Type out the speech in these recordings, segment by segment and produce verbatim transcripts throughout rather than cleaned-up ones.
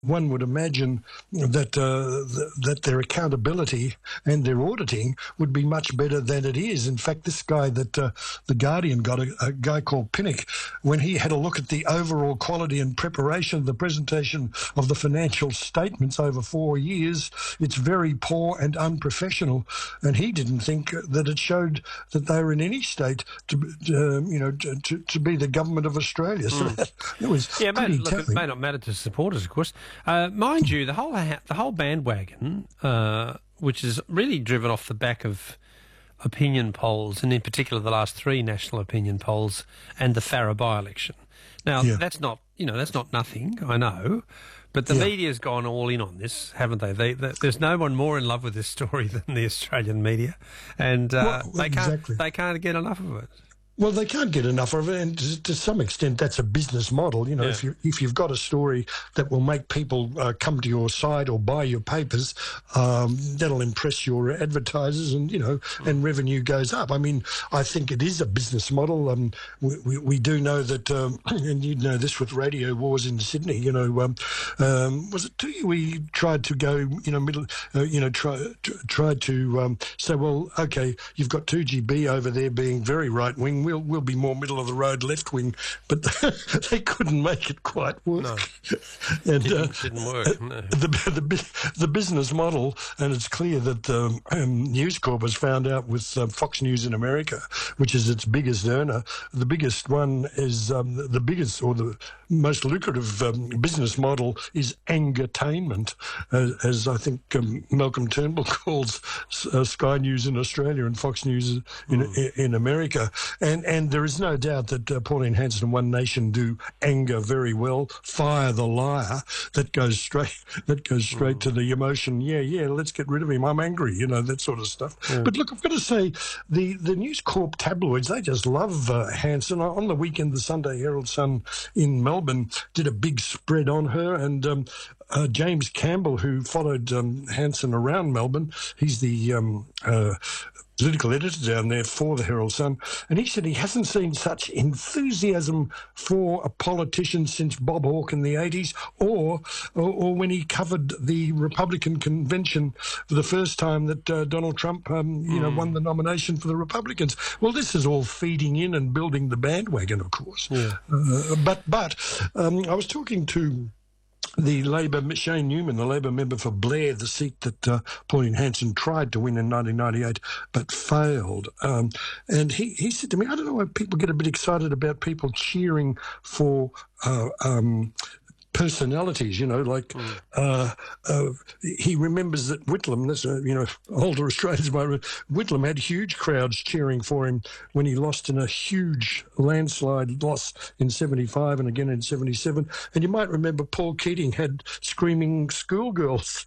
one would imagine that uh, th- that their accountability and their auditing would be much better than it is. In fact, this guy that uh, the Guardian got, a, a guy called Pinnock, when he had a look at the overall quality and preparation of the presentation of the financial statements over four years, it's very poor and unprofessional. And he didn't think that it showed that they were in any state to, uh, you know, to, to, to be the government of Australia. So Mm. that, that was yeah, pretty may, look, it telling. may not matter to supporters, of course. Uh, mind you, the whole ha- the whole bandwagon, uh, which is really driven off the back of opinion polls, and in particular the last three national opinion polls and the Farrer by-election. Now, Yeah. that's not, you know, that's not nothing, I know, but the Yeah. media's gone all in on this, haven't they? They, they? There's no one more in love with this story than the Australian media, and uh, Well, they can't exactly. they can't get enough of it. Well, they can't get enough of it, and to, to some extent, that's a business model. You know, Yeah. if you if you've got a story that will make people uh, come to your site or buy your papers, um, that'll impress your advertisers, and you know, and revenue goes up. I mean, I think it is a business model. Um, we, we, we do know that, um, and you know this with Radio Wars in Sydney. You know, um, um, was it two? We tried to go, you know, middle, uh, you know, try tr- tried to um, say, well, okay, you've got two G B over there being very right wing. We'll, we'll be more middle of the road left wing, but they couldn't make it quite work. No, and, didn't, uh, didn't work. No. the, the bu- the business model, and it's clear that um, um, News Corp has found out with uh, Fox News in America, which is its biggest earner. The biggest one is um, the biggest or the most lucrative um, business model is angertainment, uh, as I think um, Malcolm Turnbull calls uh, Sky News in Australia and Fox News in, Mm. in, in America. And and there is no doubt that uh, Pauline Hanson and One Nation do anger very well. Fire the liar, that goes straight that goes straight Mm. to the emotion. Yeah, yeah, let's get rid of him. I'm angry, you know, that sort of stuff. Yeah. But look, I've got to say, the the News Corp tabloids, they just love uh, Hanson. On the weekend, the Sunday Herald Sun in Melbourne did a big spread on her, and um, uh, James Campbell, who followed um, Hanson around Melbourne, he's the um, uh, political editor down there for the Herald Sun, and he said he hasn't seen such enthusiasm for a politician since Bob Hawke in the eighties, or, or or when he covered the Republican convention for the first time that uh, Donald Trump, um, you know, won the nomination for the Republicans. Well, this is all feeding in and building the bandwagon, of course. Yeah. Uh, but but um, I was talking to the Labor, Shane Newman, the Labor member for Blair, the seat that uh, Pauline Hanson tried to win in nineteen ninety-eight but failed. Um, and he, he said to me, I don't know why people get a bit excited about people cheering for uh, um, personalities, you know, like mm. uh, uh, he remembers that Whitlam, that's a, you know, older Australians might remember, Whitlam had huge crowds cheering for him when he lost in a huge landslide loss in seventy-five and again in seventy-seven. And you might remember Paul Keating had screaming schoolgirls,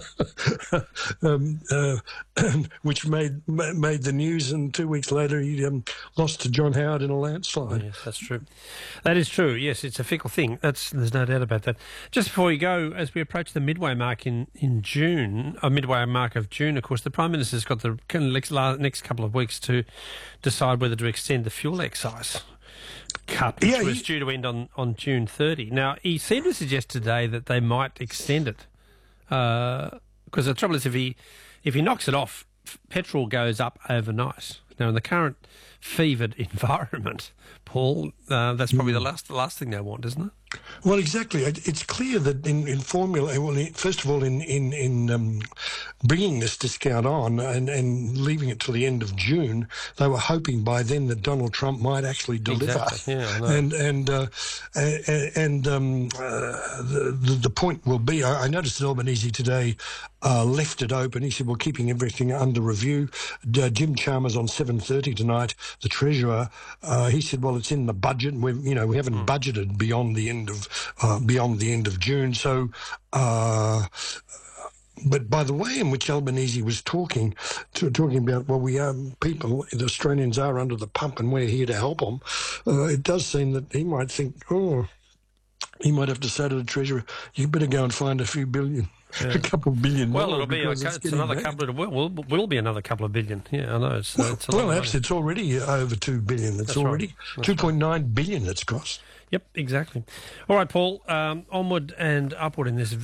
um, uh, which made made the news, and two weeks later he um, lost to John Howard in a landslide. Yes, that's true. That is true. Yes, it's a fickle thing. That's there's no doubt about that. Just before we go, as we approach the midway mark in, in June, a midway mark of June, of course, the Prime Minister's got the next couple of weeks to decide whether to extend the fuel excise cut, which Yeah, was he- due to end on, on June thirtieth. Now, he seemed to suggest today that they might extend it, because the trouble is if he, if he knocks it off, f- petrol goes up overnight. Now, in the current fevered environment, Paul, uh, that's probably the last the last thing they want, isn't it? Well, exactly. It- It's clear that in, in formula, well, in- first of all, in in, in um, bringing this discount on and, and leaving it till the end of June, they were hoping by then that Donald Trump might actually deliver. Exactly. Yeah, I know. And and uh, and, and um, uh, the, the the point will be, I, I noticed that Albanese today uh, left it open. He said, "We're keeping everything under review." Uh, Jim Chalmers on seven thirty tonight, the Treasurer, uh, he said, "Well, it's in the budget. We you know we haven't mm. budgeted beyond the end of uh, beyond the end of June." So. Uh, But by the way in which Albanese was talking, to, talking about, well, we are people, the Australians are under the pump and we're here to help them, uh, it does seem that he might think, oh, he might have to say to the Treasurer, you better go and find a few billion, yeah. a couple of billion well, more. It'll be a, it's, it's another bad. couple of, will, will, will be another couple of billion. Yeah, I know. It's, well, it's a well lot of perhaps money. it's already over two billion. It's That's already right. two point nine billion it's cost. Yep, exactly. All right, Paul, um, onward and upward in this